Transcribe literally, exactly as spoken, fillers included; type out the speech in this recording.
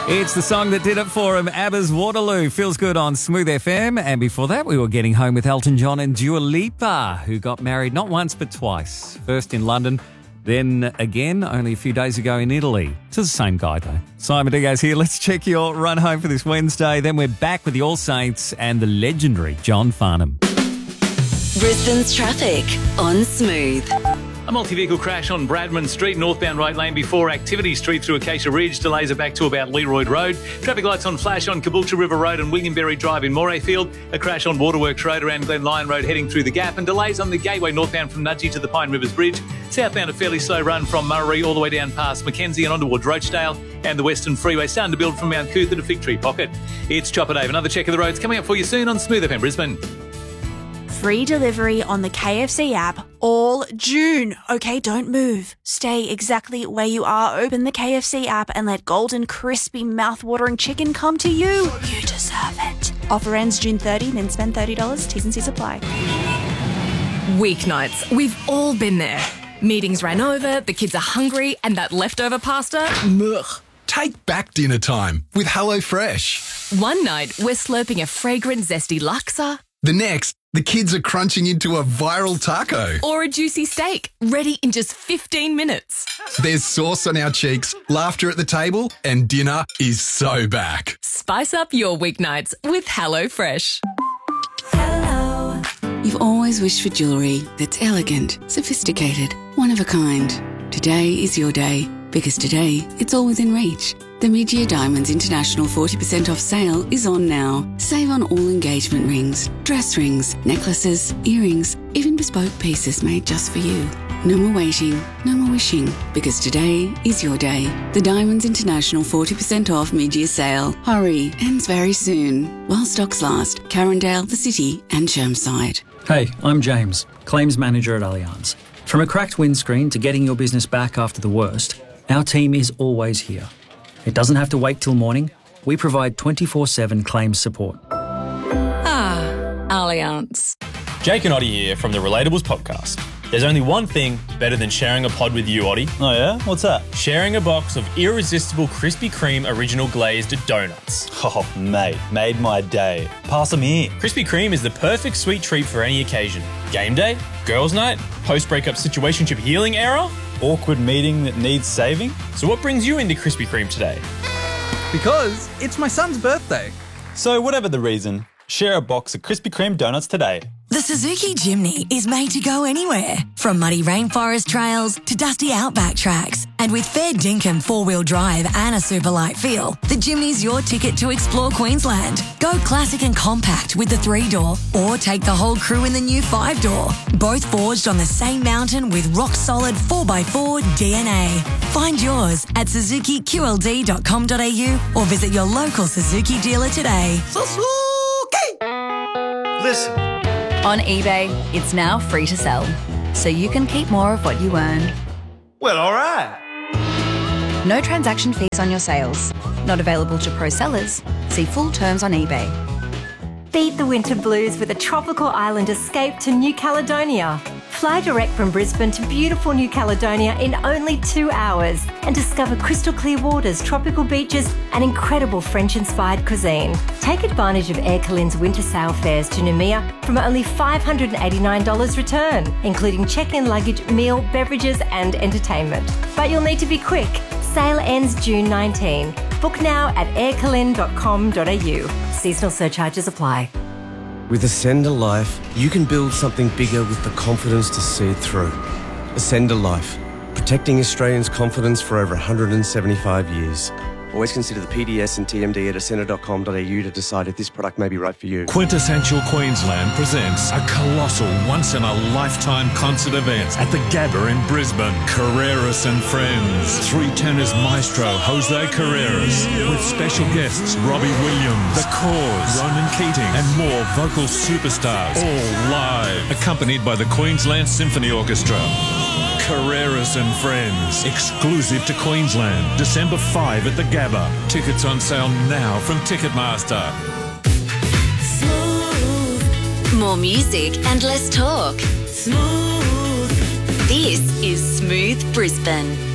It's the song that did it for him, ABBA's Waterloo. Feels good on Smooth F M. And before that, we were getting home with Elton John and Dua Lipa, who got married not once but twice. First in London, then again only a few days ago in Italy. To the same guy, though. Simon Diaz here. Let's check your run home for this Wednesday. Then we're back with the All Saints and the legendary John Farnham. Brisbane's traffic on Smooth. A multi-vehicle crash on Bradman Street, northbound right lane before Activity Street through Acacia Ridge. Delays are back to about Leroyd Road. Traffic lights on flash on Caboolture River Road and Williamberry Drive in Morayfield. A crash on Waterworks Road around Glen Lyon Road heading through the Gap. And delays on the Gateway northbound from Nudgee to the Pine Rivers Bridge. Southbound a fairly slow run from Murray all the way down past Mackenzie and on towards Rochdale. And the Western Freeway starting to build from Mount Cootha to Fig Tree Pocket. It's Chopper Dave. Another check of the roads coming up for you soon on Smooth F M Brisbane. Free delivery on the K F C app all June. Okay, don't move. Stay exactly where you are. Open the K F C app and let golden, crispy, mouth-watering chicken come to you. You deserve it. Offer ends June thirtieth, then spend thirty dollars. T's and C's apply. Weeknights. We've all been there. Meetings ran over, the kids are hungry, and that leftover pasta, ugh. Take back dinner time with HelloFresh. One night, we're slurping a fragrant, zesty laksa. The next, the kids are crunching into a viral taco. Or a juicy steak, ready in just fifteen minutes. There's sauce on our cheeks, laughter at the table, and dinner is so back. Spice up your weeknights with HelloFresh. Hello. You've always wished for jewellery that's elegant, sophisticated, one of a kind. Today is your day, because today it's all within reach. The Mid-Year Diamonds International forty percent off sale is on now. Save on all engagement rings, dress rings, necklaces, earrings, even bespoke pieces made just for you. No more waiting, no more wishing, because today is your day. The Diamonds International forty percent off mid-year sale. Hurry, ends very soon. While stocks last, Carindale, the City and Chermside. Hey, I'm James, Claims Manager at Allianz. From a cracked windscreen to getting your business back after the worst, our team is always here. It doesn't have to wait till morning. We provide twenty-four seven claims support. Ah, Allianz. Jake and Oddie here from the Relatables podcast. There's only one thing better than sharing a pod with you, Oddie. Oh yeah? What's that? Sharing a box of irresistible Krispy Kreme original glazed donuts. Oh, mate, made my day. Pass them here. Krispy Kreme is the perfect sweet treat for any occasion. Game day, girls' night, post-breakup situationship healing era. Awkward meeting that needs saving. So what brings you into Krispy Kreme today? Because it's my son's birthday. So whatever the reason, share a box of Krispy Kreme donuts today. The Suzuki Jimny is made to go anywhere, from muddy rainforest trails to dusty outback tracks. And with fair dinkum four-wheel drive and a super light feel, the Jimny's your ticket to explore Queensland. Go classic and compact with the three-door, or take the whole crew in the new five-door. Both forged on the same mountain with rock-solid four by four D N A. Find yours at suzuki q l d dot com dot a u or visit your local Suzuki dealer today. Suzuki! Listen. On eBay, it's now free to sell, so you can keep more of what you earn. Well, all right. No transaction fees on your sales. Not available to pro sellers. See full terms on eBay. Beat the winter blues with a tropical island escape to New Caledonia. Fly direct from Brisbane to beautiful New Caledonia in only two hours and discover crystal clear waters, tropical beaches and incredible French-inspired cuisine. Take advantage of Air Calin's winter sail fares to Noumea from only five hundred eighty-nine dollars return, including check-in luggage, meal, beverages and entertainment. But you'll need to be quick. Sale ends June nineteenth. Book now at air calin dot com dot a u. Seasonal surcharges apply. With Ascender Life, you can build something bigger with the confidence to see it through. Ascender Life, protecting Australians' confidence for over one hundred seventy-five years. Always consider the P D S and T M D at ascender dot com dot a u to decide if this product may be right for you. Quintessential Queensland presents a colossal once-in-a-lifetime concert event at the Gabba in Brisbane. Carreras and Friends. Three tenors maestro Jose Carreras with special guests Robbie Williams, The Cause, Ronan Keating and more vocal superstars. All live. Accompanied by the Queensland Symphony Orchestra. Carreras and Friends, exclusive to Queensland, December fifth at the Gabba. Tickets on sale now from Ticketmaster. Smooth. More music and less talk. Smooth. This is Smooth Brisbane.